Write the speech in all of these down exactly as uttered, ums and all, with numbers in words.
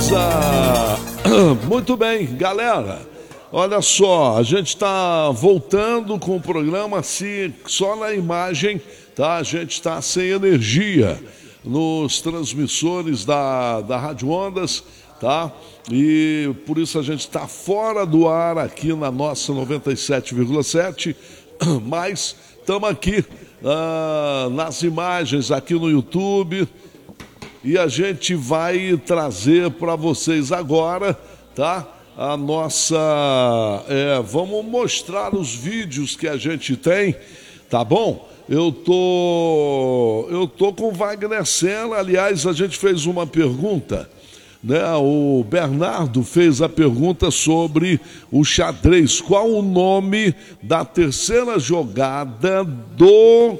beleza? Muito bem, galera. Olha só, a gente está voltando com o programa assim, só na imagem, tá? A gente está sem energia nos transmissores da, da Rádio Ondas, tá? E por isso a gente está fora do ar aqui na nossa noventa e sete vírgula sete, mas estamos aqui uh, nas imagens aqui no YouTube e a gente vai trazer para vocês agora, tá? A nossa... É, vamos mostrar os vídeos que a gente tem, tá bom? Eu tô, eu tô com o Wagner Sena. Aliás, a gente fez uma pergunta, né? O Bernardo fez a pergunta sobre o xadrez. Qual o nome da terceira jogada do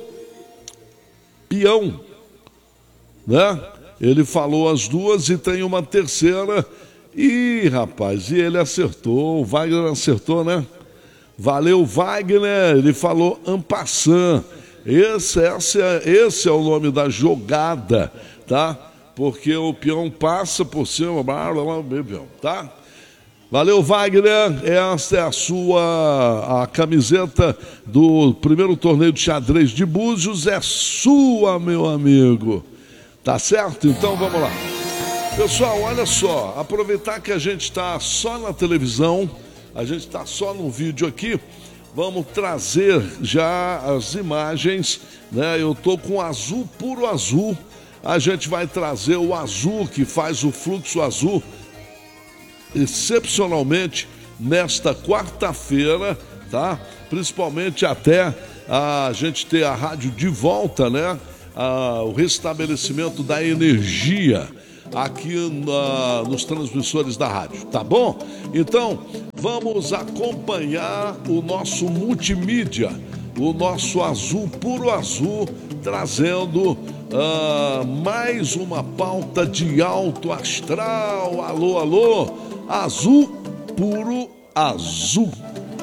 peão, né? Ele falou as duas e tem uma terceira. Ih, rapaz, e ele acertou, o Wagner acertou, né? Valeu, Wagner, ele falou en passant. Esse, esse, é, esse é o nome da jogada, tá? Porque o peão passa por cima, blá, blá, blá, blá, tá? Valeu, Wagner, essa é a sua, a camiseta do primeiro torneio de xadrez de Búzios, é sua, meu amigo. Tá certo? Então vamos lá. Pessoal, olha só, aproveitar que a gente está só na televisão, a gente está só no vídeo aqui, vamos trazer já as imagens, né? Eu tô com azul puro azul, a gente vai trazer o azul que faz o fluxo azul, excepcionalmente nesta quarta-feira, tá? Principalmente até a gente ter a rádio de volta, né? Ah, o restabelecimento da energia aqui na, nos transmissores da rádio, tá bom? Então, vamos acompanhar o nosso multimídia, o nosso azul puro azul, trazendo uh, mais uma pauta de alto astral. Alô, alô, azul puro azul.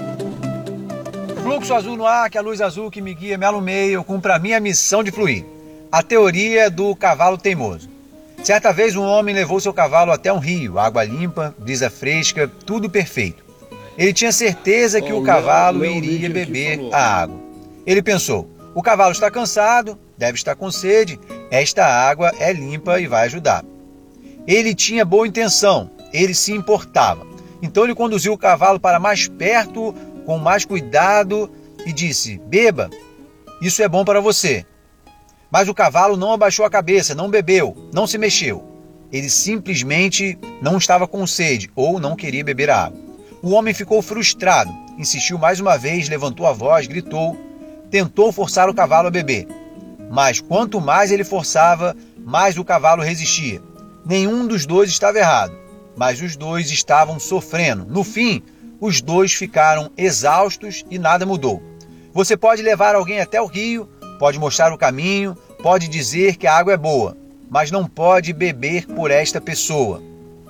Fluxo azul no ar, que a luz azul que me guia, me alumeia, eu cumpro a minha missão de fluir. A teoria do cavalo teimoso. Certa vez um homem levou seu cavalo até um rio, água limpa, brisa fresca, tudo perfeito. Ele tinha certeza que oh, o cavalo Léo, Léo iria beber a água. Ele pensou, o cavalo está cansado, deve estar com sede, esta água é limpa e vai ajudar. Ele tinha boa intenção, ele se importava. Então ele conduziu o cavalo para mais perto, com mais cuidado e disse, beba, isso é bom para você. Mas o cavalo não abaixou a cabeça, não bebeu, não se mexeu. Ele simplesmente não estava com sede ou não queria beber a água. O homem ficou frustrado, insistiu mais uma vez, levantou a voz, gritou, tentou forçar o cavalo a beber. Mas quanto mais ele forçava, mais o cavalo resistia. Nenhum dos dois estava errado, mas os dois estavam sofrendo. No fim, os dois ficaram exaustos e nada mudou. Você pode levar alguém até o rio, pode mostrar o caminho, pode dizer que a água é boa, mas não pode beber por esta pessoa.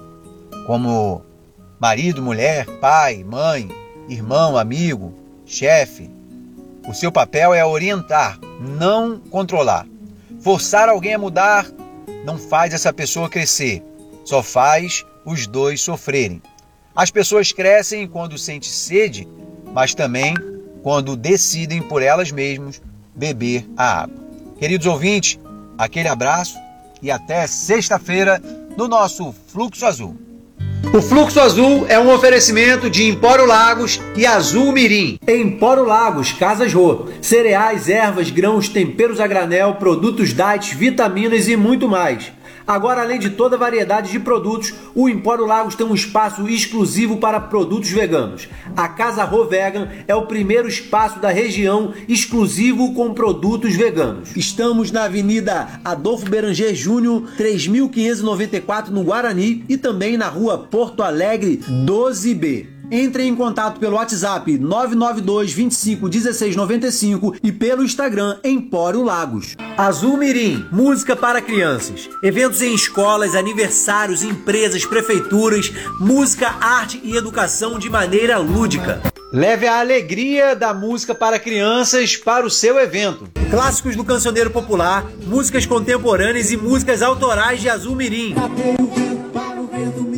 Como marido, mulher, pai, mãe, irmão, amigo, chefe. O seu papel é orientar, não controlar. Forçar alguém a mudar não faz essa pessoa crescer, só faz os dois sofrerem. As pessoas crescem quando sentem sede, mas também quando decidem por elas mesmas beber a água. Queridos ouvintes, aquele abraço e até sexta-feira no nosso Fluxo Azul. O Fluxo Azul é um oferecimento de Empório Lagos e Azul Mirim. Empório Lagos, Casas Rô, cereais, ervas, grãos, temperos a granel, produtos diet, vitaminas e muito mais. Agora, além de toda a variedade de produtos, o Empório Lagos tem um espaço exclusivo para produtos veganos. A Casa Rô Vegan é o primeiro espaço da região exclusivo com produtos veganos. Estamos na Avenida Adolfo Beranger Júnior, três mil quinhentos e noventa e quatro, no Guarani, e também na Rua Porto Alegre, doze B. Entre em contato pelo WhatsApp nove nove dois, vinte e cinco, dezesseis noventa e cinco e pelo Instagram Empório Lagos. Azul Mirim, música para crianças. Eventos em escolas, aniversários, empresas, prefeituras, música, arte e educação de maneira lúdica. Leve a alegria da música para crianças para o seu evento. Clássicos do cancioneiro popular, músicas contemporâneas e músicas autorais de Azul Mirim.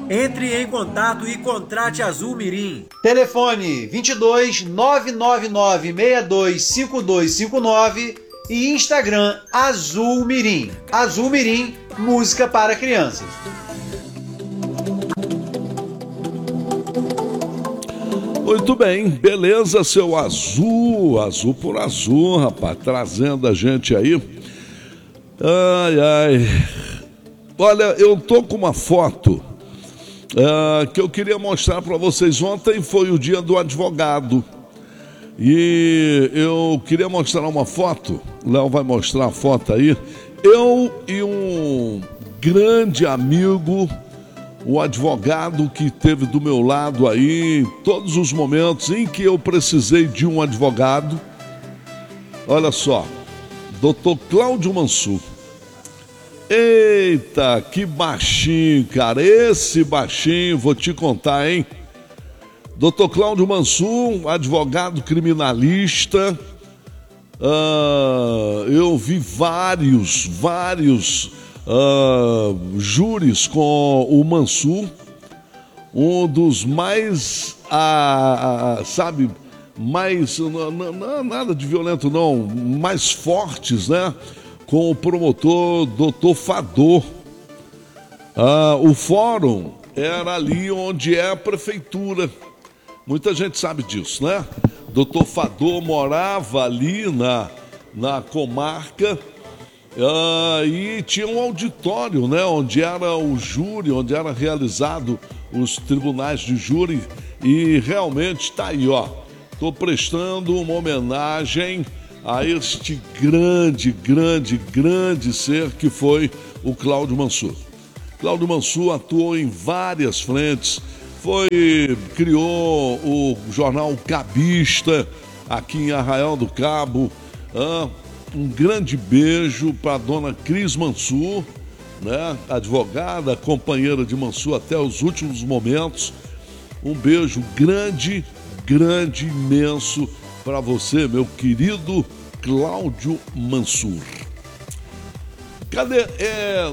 Entre em contato e contrate Azul Mirim. Telefone vinte e dois, nove nove nove, seis dois cinco dois cinco nove e Instagram Azul Mirim. Azul Mirim, música para crianças. Muito bem, beleza, seu Azul, Azul por Azul, rapaz, trazendo a gente aí. Ai, ai. Olha, eu tô com uma foto uh, que eu queria mostrar para vocês. Ontem foi o dia do advogado e eu queria mostrar uma foto. Léo vai mostrar a foto aí. Eu e um grande amigo, o advogado que esteve do meu lado aí em todos os momentos em que eu precisei de um advogado. Olha só, doutor Cláudio Mansur. Eita, que baixinho, cara, esse baixinho, vou te contar, hein? doutor Cláudio Mansur, advogado criminalista, uh, eu vi vários, vários uh, júris com o Mansur, um dos mais, uh, uh, sabe, mais, não, não, nada de violento não, mais fortes, né? Com o promotor doutor Fador. Ah, o fórum era ali onde é a prefeitura. Muita gente sabe disso, né? doutor Fador morava ali na, na comarca ah, e tinha um auditório, né? Onde era o júri, onde era realizado os tribunais de júri. E realmente está aí, ó. Estou prestando uma homenagem a este grande, grande, grande ser que foi o Cláudio Mansur. Cláudio Mansur atuou em várias frentes, foi, criou o jornal Cabista aqui em Arraial do Cabo. Ah, um grande beijo para a dona Cris Mansur, né? Advogada, companheira de Mansur até os últimos momentos. Um beijo grande, grande, imenso para você, meu querido Cláudio Mansur. Cadê? É...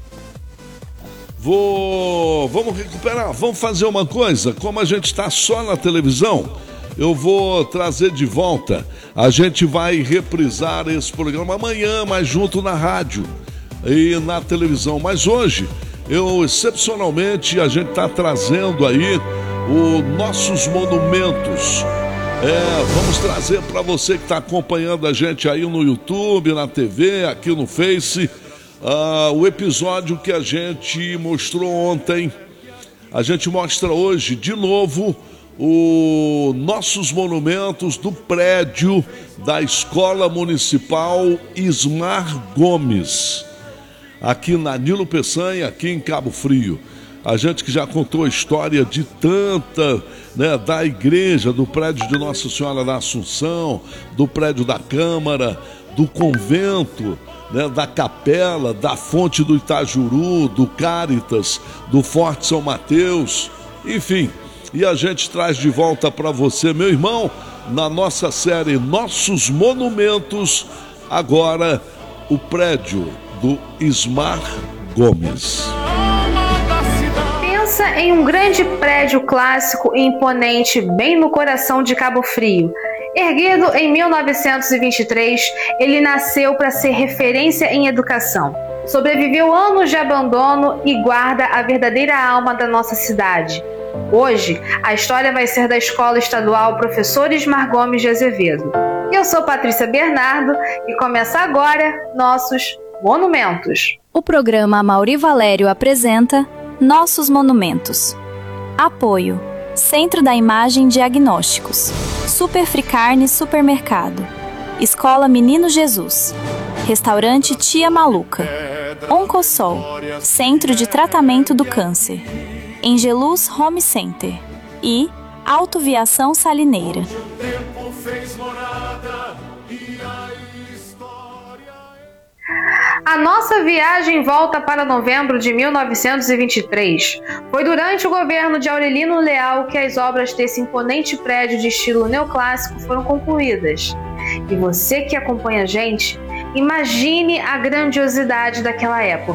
Vou... Vamos recuperar, vamos fazer uma coisa. Como a gente está só na televisão, eu vou trazer de volta. A gente vai reprisar esse programa amanhã, mas junto na rádio e na televisão. Mas hoje, eu excepcionalmente, a gente está trazendo aí os nossos monumentos. É, vamos trazer para você que está acompanhando a gente aí no YouTube, na T V, aqui no Face, uh, o episódio que a gente mostrou ontem. A gente mostra hoje de novo os nossos monumentos do prédio da Escola Municipal Ismar Gomes, aqui na Nilo Peçanha, aqui em Cabo Frio. A gente que já contou a história de tanta, né, da igreja, do prédio de Nossa Senhora da Assunção, do prédio da Câmara, do convento, né, da capela, da fonte do Itajuru, do Cáritas, do Forte São Mateus, enfim. E a gente traz de volta para você, meu irmão, na nossa série Nossos Monumentos, agora o prédio do Ismar Gomes. Pensa em um grande prédio clássico e imponente bem no coração de Cabo Frio. Erguido em mil novecentos e vinte e três, ele nasceu para ser referência em educação. Sobreviveu anos de abandono e guarda a verdadeira alma da nossa cidade. Hoje, a história vai ser da Escola Estadual Professor Ismar Gomes de Azevedo. Eu sou Patrícia Bernardo e começa agora nossos Monumentos. O programa Mauri Valério apresenta Nossos Monumentos. Apoio: Centro da Imagem Diagnósticos, Superfricarne Supermercado, Escola Menino Jesus, Restaurante Tia Maluca, Oncosol, Centro de Tratamento do Câncer, Engeluz Home Center e Autoviação Salineira. A nossa viagem volta para novembro de mil novecentos e vinte e três. Foi durante o governo de Aurelino Leal que as obras desse imponente prédio de estilo neoclássico foram concluídas. E você que acompanha a gente, imagine a grandiosidade daquela época.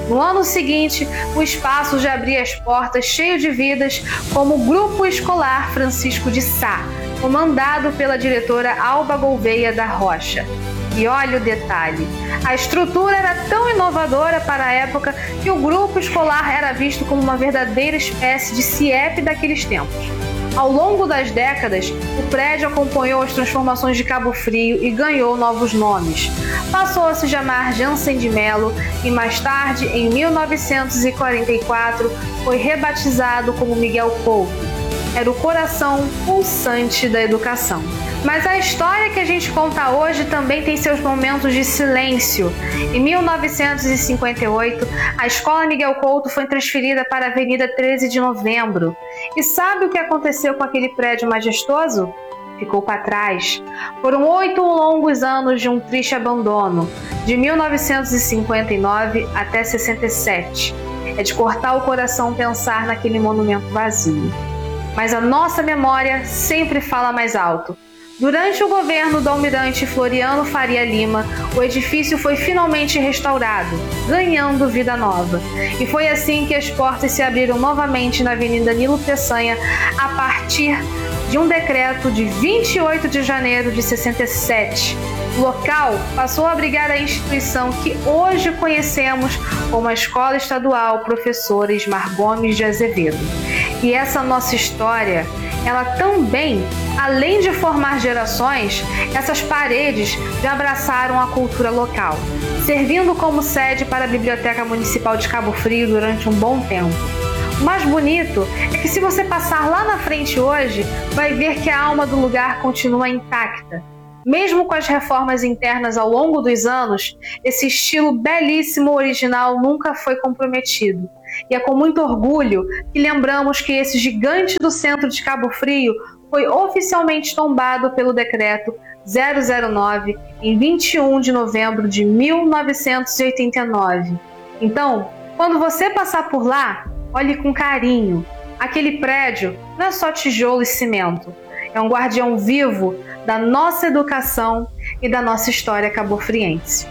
No ano seguinte, o espaço já abria as portas cheio de vidas, como o Grupo Escolar Francisco de Sá, comandado pela diretora Alba Gouveia da Rocha. E olha o detalhe, a estrutura era tão inovadora para a época que o grupo escolar era visto como uma verdadeira espécie de C I E P daqueles tempos. Ao longo das décadas, o prédio acompanhou as transformações de Cabo Frio e ganhou novos nomes. Passou a se chamar Jansen de Mello e mais tarde, em mil novecentos e quarenta e quatro, foi rebatizado como Miguel Couto. Era o coração pulsante da educação. Mas a história que a gente conta hoje também tem seus momentos de silêncio. Em mil novecentos e cinquenta e oito, a Escola Miguel Couto foi transferida para a Avenida treze de Novembro. E sabe o que aconteceu com aquele prédio majestoso? Ficou para trás. Foram oito longos anos de um triste abandono, de mil novecentos e cinquenta e nove até sessenta e sete. É de cortar o coração pensar naquele monumento vazio. Mas a nossa memória sempre fala mais alto. Durante o governo do almirante Floriano Faria Lima, o edifício foi finalmente restaurado, ganhando vida nova. E foi assim que as portas se abriram novamente na Avenida Nilo Peçanha, a partir de um decreto de vinte e oito de janeiro de sessenta e sete. O local passou a abrigar a instituição que hoje conhecemos como a Escola Estadual Professor Ismar Gomes de Azevedo. E essa nossa história, ela também, além de formar gerações, essas paredes já abraçaram a cultura local, servindo como sede para a Biblioteca Municipal de Cabo Frio durante um bom tempo. O mais bonito é que se você passar lá na frente hoje, vai ver que a alma do lugar continua intacta. Mesmo com as reformas internas ao longo dos anos, esse estilo belíssimo original nunca foi comprometido. E é com muito orgulho que lembramos que esse gigante do centro de Cabo Frio foi oficialmente tombado pelo decreto zero zero nove em vinte e um de novembro de mil novecentos e oitenta e nove. Então, quando você passar por lá, olhe com carinho. Aquele prédio não é só tijolo e cimento, é um guardião vivo da nossa educação e da nossa história cabofriense.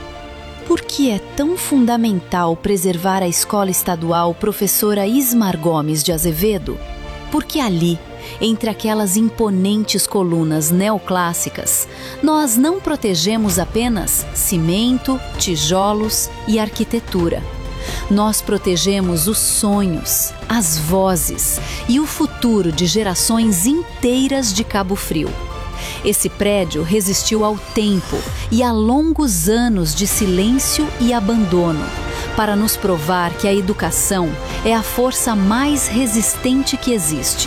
Por que é tão fundamental preservar a Escola Estadual Professora Ismar Gomes de Azevedo? Porque ali, entre aquelas imponentes colunas neoclássicas, nós não protegemos apenas cimento, tijolos e arquitetura. Nós protegemos os sonhos, as vozes e o futuro de gerações inteiras de Cabo Frio. Esse prédio resistiu ao tempo e a longos anos de silêncio e abandono, para nos provar que a educação é a força mais resistente que existe.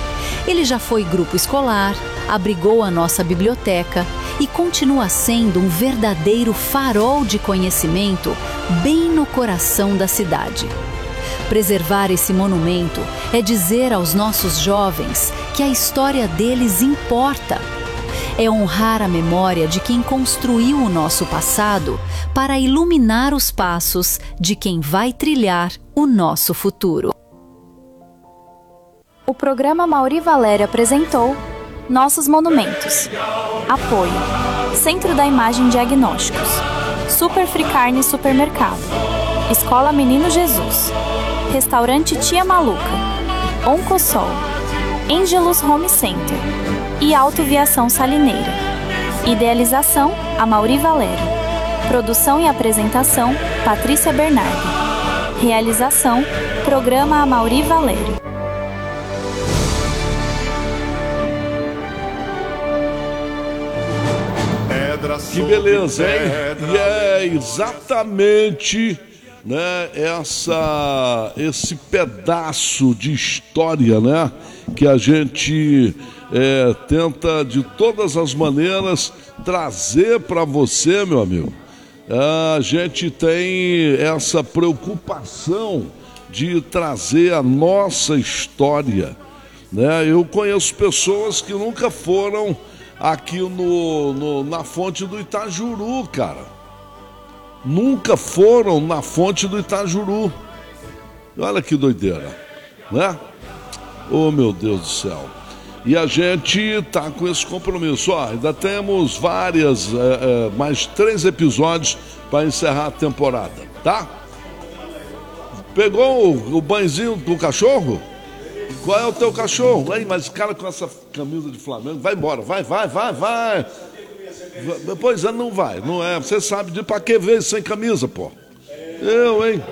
Ele já foi grupo escolar, abrigou a nossa biblioteca e continua sendo um verdadeiro farol de conhecimento bem no coração da cidade. Preservar esse monumento é dizer aos nossos jovens que a história deles importa. É honrar a memória de quem construiu o nosso passado para iluminar os passos de quem vai trilhar o nosso futuro. O programa Mauri Valério apresentou Nossos Monumentos. Apoio: Centro da Imagem Diagnósticos, Super Fricarne Supermercado, Escola Menino Jesus, Restaurante Tia Maluca, Oncosol, Angelus Home Center e Autoviação Salineira. Idealização: Mauri Valério. Produção e apresentação: Patrícia Bernardo. Realização: Programa Mauri Valério. Que beleza, hein? E é exatamente, né, essa, esse pedaço de história, né, que a gente é, tenta de todas as maneiras trazer para você, meu amigo. A gente tem essa preocupação de trazer a nossa história, né? Eu conheço pessoas que nunca foram aqui no, no, na fonte do Itajuru, cara. Nunca foram na fonte do Itajuru. Olha que doideira, né? Oh, meu Deus do céu. E a gente tá com esse compromisso. Ó, ainda temos várias, é, é, mais três episódios para encerrar a temporada, tá? Pegou o, o banhozinho do cachorro? Qual é o teu cachorro? Aí, mas o cara com essa camisa de Flamengo, vai embora, vai, vai, vai, vai. Pois é, não vai, não é. Você sabe de pra que ver sem camisa, pô. Eu, hein?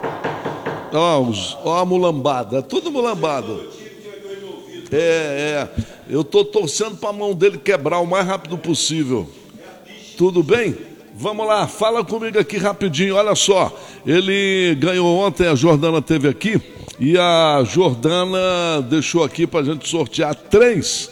Ó, os, ó a mulambada, é tudo mulambada. É, é. Eu tô torcendo pra mão dele quebrar o mais rápido possível. Tudo bem? Vamos lá, fala comigo aqui rapidinho. Olha só, ele ganhou ontem, a Jordana teve aqui, e a Jordana deixou aqui pra gente sortear três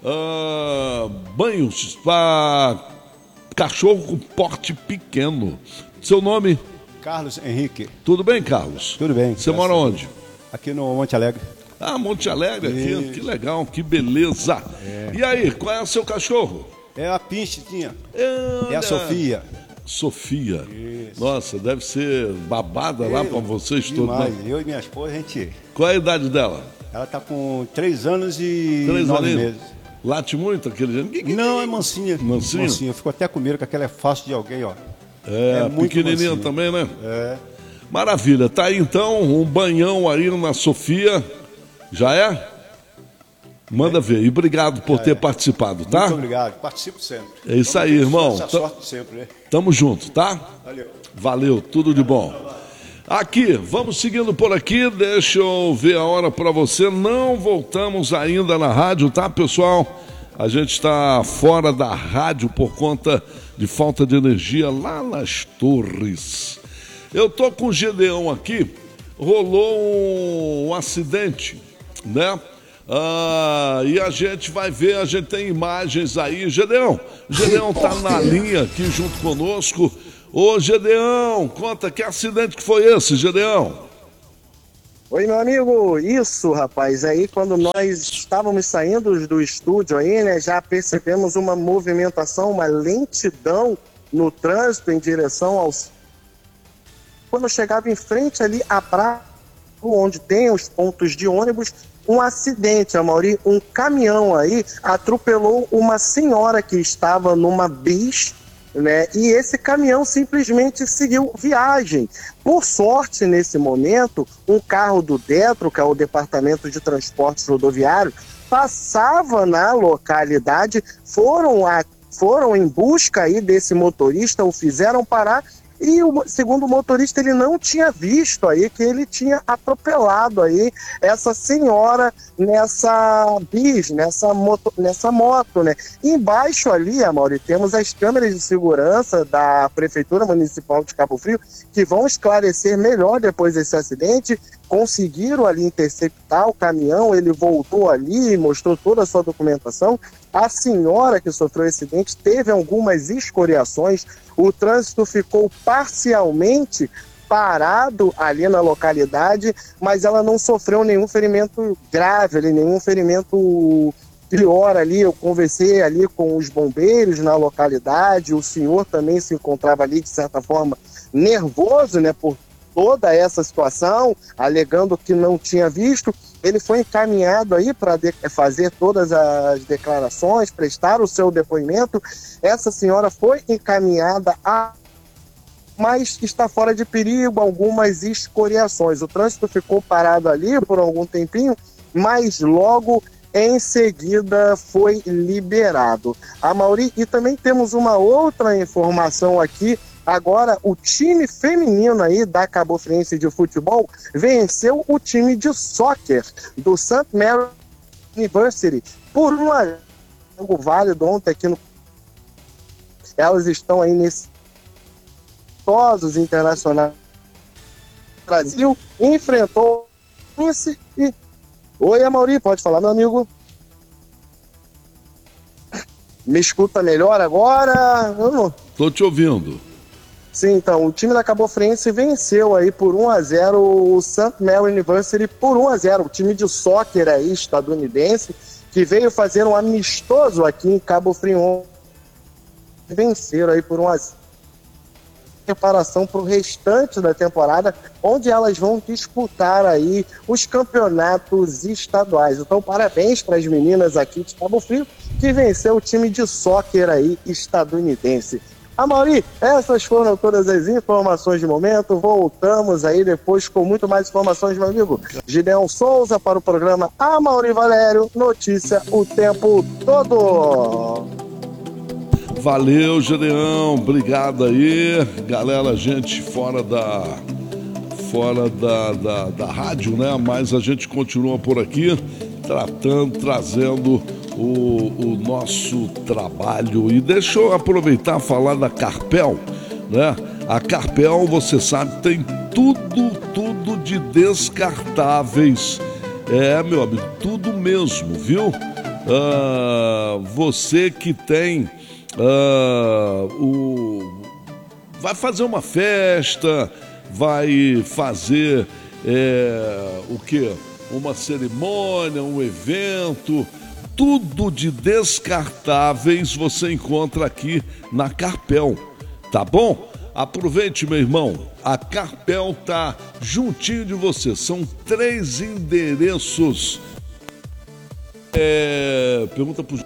uh, banhos para cachorro com porte pequeno. Seu nome? Carlos Henrique. Tudo bem, Carlos? Tudo bem. Você mora onde? Aqui no Monte Alegre. Ah, Monte Alegre aqui, e... que legal, que beleza. É. E aí, qual é o seu cachorro? É a Pinchetinha. É, é a Sofia. Sofia. Isso. Nossa, deve ser babada eu, lá pra vocês todos. Né? Eu e minha esposa, a gente... Qual é a idade dela? Ela tá com três anos e três nove meses. Late muito aquele jeito? Não, é mansinha. Mansinha? Mansinha. Eu fico até com medo, que aquela é fácil de alguém, ó. É, é pequenininha também, né? É. Maravilha. Tá aí então um banhão aí na Sofia. Já é? Manda é. ver. E obrigado por Já ter é. participado, tá? Muito obrigado. Participo sempre. É isso aí, irmão. Essa sorte sempre, né? Tamo junto, tá? Valeu. Valeu. Tudo de bom. Aqui, vamos seguindo por aqui. Deixa eu ver a hora para você. Não voltamos ainda na rádio, tá, pessoal? A gente está fora da rádio por conta de falta de energia lá nas Torres. Eu tô com o Gedeão aqui. Rolou um, um acidente, né? Ah, e a gente vai ver, a gente tem imagens aí. Gedeão, Gedeão tá na linha aqui junto conosco. Ô Gedeão, conta que acidente que foi esse, Gedeão? Oi, meu amigo, isso, rapaz, aí quando nós estávamos saindo do estúdio aí, né, já percebemos uma movimentação, uma lentidão no trânsito em direção aos... Quando eu chegava em frente ali a praia, onde tem os pontos de ônibus, um acidente, Amaury, um caminhão aí atropelou uma senhora que estava numa bis, né? E esse caminhão simplesmente seguiu viagem. Por sorte, nesse momento, um carro do DETRO, que é o Departamento de Transportes Rodoviário, passava na localidade, foram, a, foram em busca aí desse motorista, o fizeram parar. E o segundo motorista, ele não tinha visto aí que ele tinha atropelado aí essa senhora nessa bis, nessa moto, nessa moto, né? E embaixo ali, Amaury, temos as câmeras de segurança da Prefeitura Municipal de Cabo Frio que vão esclarecer melhor depois desse acidente. Conseguiram ali interceptar o caminhão, ele voltou ali, mostrou toda a sua documentação. A senhora que sofreu esse acidente teve algumas escoriações, o trânsito ficou parcialmente parado ali na localidade, mas ela não sofreu nenhum ferimento grave, ali, nenhum ferimento pior ali. Eu conversei ali com os bombeiros na localidade, o senhor também se encontrava ali, de certa forma, nervoso, né, por toda essa situação, alegando que não tinha visto. Ele foi encaminhado aí para de- fazer todas as declarações, prestar o seu depoimento. Essa senhora foi encaminhada a... mas está fora de perigo, algumas escoriações. O trânsito ficou parado ali por algum tempinho, mas logo em seguida foi liberado. Amaury, e também temos uma outra informação aqui. Agora, o time feminino aí da Cabofriense de futebol venceu o time de soccer do Saint Mary University por um jogo válido ontem aqui no... Elas estão aí nesse todos internacionais. O Brasil enfrentou esse e... Oi, Amaury, pode falar, meu amigo? Me escuta melhor agora? Eu não... Tô te ouvindo. Sim, então, o time da Cabofriense venceu aí por um a zero o Saint Mary University por um a zero, o time de soccer aí estadunidense, que veio fazer um amistoso aqui em Cabo Frio. Venceram aí por um a zero. Preparação para o restante da temporada, onde elas vão disputar aí os campeonatos estaduais. Então, parabéns para as meninas aqui de Cabo Frio, que venceu o time de soccer aí estadunidense. Amaury, essas foram todas as informações de momento. Voltamos aí depois com muito mais informações, meu amigo Gideon Souza, para o programa Amaury Valério, notícia o tempo todo. Valeu, Gideão, obrigado aí. Galera, gente fora da fora da, da, da rádio, né? Mas a gente continua por aqui, tratando, trazendo o, o nosso trabalho. E deixa eu aproveitar e falar da Carpel, né? A Carpel, você sabe, tem tudo, tudo de descartáveis. É, meu amigo, tudo mesmo, viu? Ah, você que tem ah, o... vai fazer uma festa, vai fazer é, o quê? Uma cerimônia, um evento, tudo de descartáveis você encontra aqui na Carpel, tá bom? Aproveite, meu irmão, a Carpel tá juntinho de você, são três endereços. É, pergunta pro...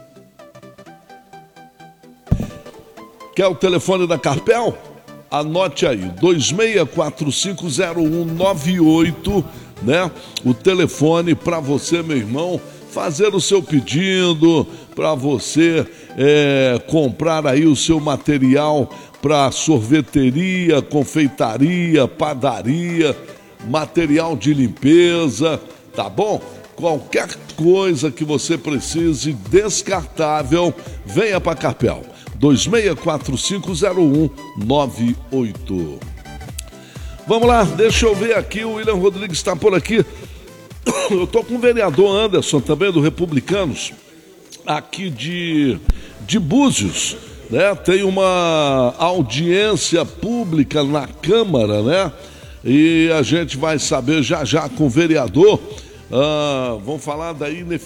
Quer o telefone da Carpel? Anote aí, dois seis quatro cinco zero um nove oito, né? O telefone para você, meu irmão, fazer o seu pedido, para você é, comprar aí o seu material para sorveteria, confeitaria, padaria, material de limpeza, tá bom? Qualquer coisa que você precise, descartável, venha para Carpel. dois seis quatro cinco zero um nove oito. Vamos lá, deixa eu ver aqui, o William Rodrigues está por aqui. Eu tô com o vereador Anderson também, do Republicanos, aqui de, de Búzios, né? Tem uma audiência pública na Câmara, né? E a gente vai saber já já com o vereador, ah, vamos falar da ineficiência